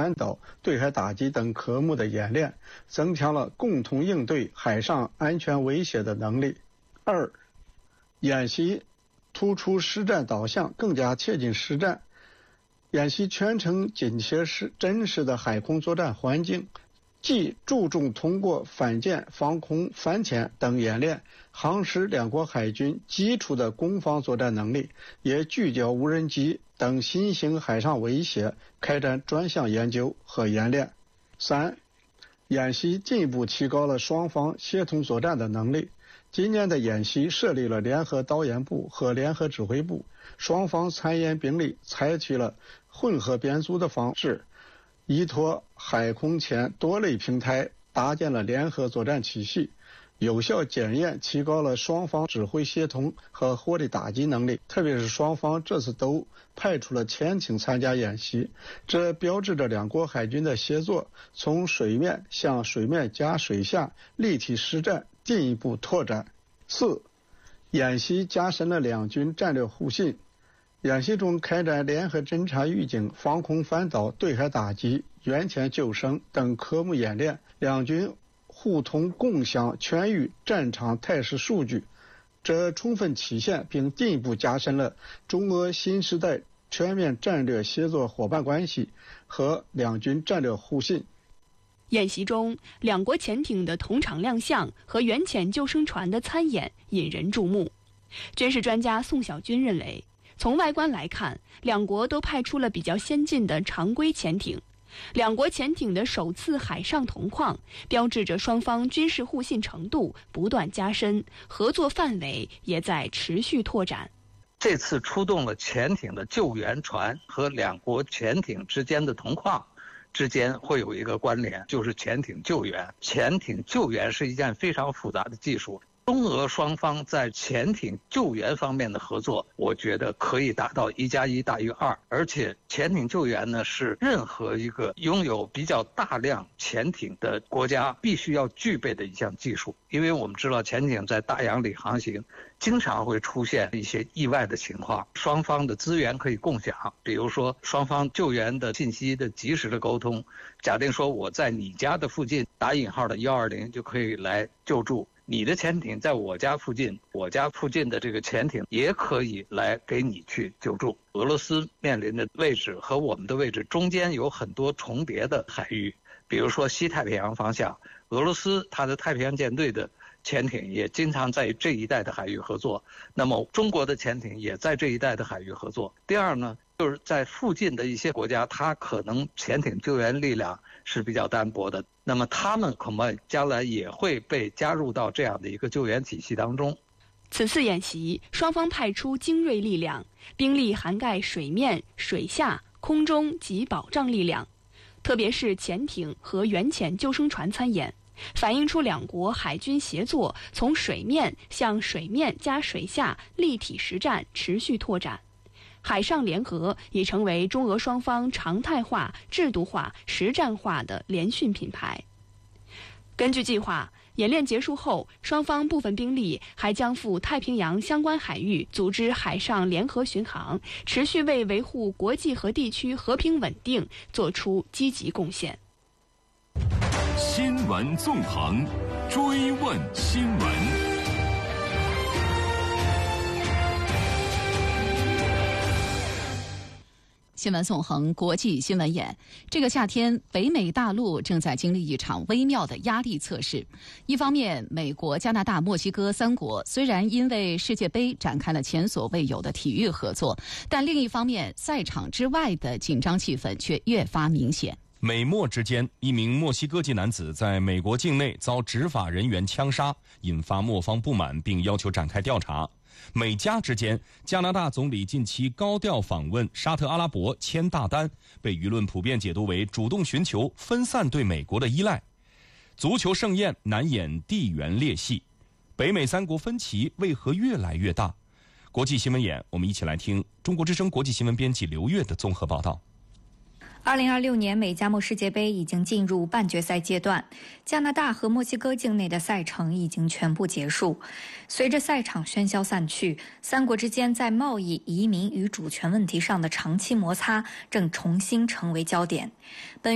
反导、对海打击等科目的演练，增强了共同应对海上安全威胁的能力。2、演习突出实战导向，更加贴近实战。演习全程紧贴真实的海空作战环境，既注重通过反舰、防空、反潜等演练夯实两国海军基础的攻防作战能力，也聚焦无人机等新型海上威胁，开展专项研究和演练。3、演习进一步提高了双方协同作战的能力。今年的演习设立了联合导演部和联合指挥部，双方参演兵力采取了混合编组的方式，依托海空前多类平台，搭建了联合作战体系，有效检验提高了双方指挥协同和火力打击能力。特别是双方这次都派出了潜艇参加演习，这标志着两国海军的协作从水面向水面加水下立体实战进一步拓展。4、演习加深了两军战略互信。演习中开展联合侦察预警、防空反导、对海打击、远潜救生等科目演练，两军互通共享全域战场态势数据，这充分体现并进一步加深了中俄新时代全面战略协作伙伴关系和两军战略互信。 演习中，两国潜艇的同场亮相和远潜救生船的参演引人注目。军事专家宋小军认为，从外观来看，两国都派出了比较先进的常规潜艇。两国潜艇的首次海上同框，标志着双方军事互信程度不断加深，合作范围也在持续拓展。 这次出动了潜艇的救援船和两国潜艇之间的同框之间会有一个关联，就是潜艇救援。潜艇救援是一件非常复杂的技术，中俄双方在潜艇救援方面的合作，我觉得可以达到1+1大于2。而且潜艇救援呢，是任何一个拥有比较大量潜艇的国家必须要具备的一项技术。因为我们知道潜艇在大洋里航行，经常会出现一些意外的情况，双方的资源可以共享，比如说双方救援的信息的及时的沟通。假定说我在你家的附近打引号的120就可以来救助，你的潜艇在我家附近，我家附近的这个潜艇也可以来给你去救助。俄罗斯面临的位置和我们的位置中间有很多重叠的海域，比如说西太平洋方向，俄罗斯它的太平洋舰队的潜艇也经常在这一带的海域合作，那么中国的潜艇也在这一带的海域合作。第二呢，就是在附近的一些国家，它可能潜艇救援力量是比较单薄的，那么他们恐怕将来也会被加入到这样的一个救援体系当中。 此次演习，双方派出精锐力量，兵力涵盖水面、水下、空中及保障力量，特别是潜艇和远潜救生船参演，反映出两国海军协作从水面向水面加水下立体实战持续拓展。海上联合已成为中俄双方常态化、制度化、实战化的联训品牌。根据计划，演练结束后，双方部分兵力还将赴太平洋相关海域组织海上联合巡航，持续为维护国际和地区和平稳定做出积极贡献。 新闻纵横，追问新闻。 新闻纵横国际新闻眼，这个夏天，北美大陆正在经历一场微妙的压力测试。一方面，美国、加拿大、墨西哥三国虽然因为世界杯展开了前所未有的体育合作，但另一方面，赛场之外的紧张气氛却越发明显。 美墨之间，一名墨西哥籍男子在美国境内遭执法人员枪杀，引发墨方不满，并要求展开调查。美加之间，加拿大总理近期高调访问沙特阿拉伯签大单，被舆论普遍解读为主动寻求分散对美国的依赖。足球盛宴难掩地缘裂隙，北美三国分歧为何越来越大？国际新闻眼，我们一起来听中国之声国际新闻编辑刘越的综合报道。 2026年美加墨世界杯已经进入半决赛阶段，加拿大和墨西哥境内的赛程已经全部结束。随着赛场喧嚣散去，三国之间在贸易、移民与主权问题上的长期摩擦正重新成为焦点。